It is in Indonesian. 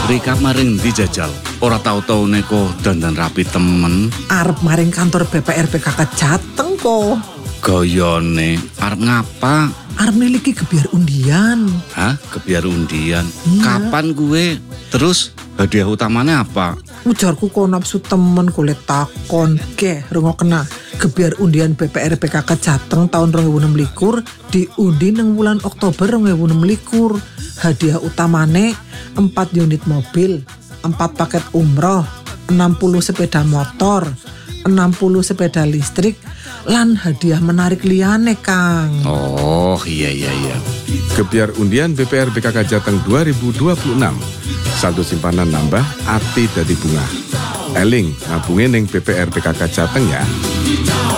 Rika maring dijajal. Ora tau-tau neko dandan rapi temen. Arep maring kantor BPR PKK Jateng kok. Goyone arep ngapa? Arep miliki gebiar undian. Hah? Kebiar undian. Iya. Kapan gue? Terus hadiah utamanya apa? Ujarku kok nafsu temen kulit takon. Ke, rungokna. Gebiar undian BPR PKK Jateng tahun 2026 diundi nang bulan Oktober 2026. Hadiah utamane 4 unit mobil, 4 paket umroh, 60 sepeda motor, 60 sepeda listrik, lan hadiah menarik liyane, Kang. Oh, iya. Gebiar undian BPR PKK Jateng 2026. Saldo simpanan nambah, ati dadi bunga. Eling, nabunge ning BPR PKK Jateng ya.